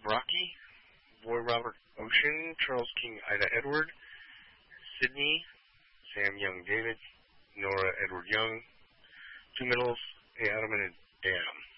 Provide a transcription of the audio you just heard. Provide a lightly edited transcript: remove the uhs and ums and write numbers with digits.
Rocky, Boy Robert Ocean, Charles King Ida Edward, Sydney, Sam Young David, Nora Edward Young, two middles, A. Adam and A. Adam.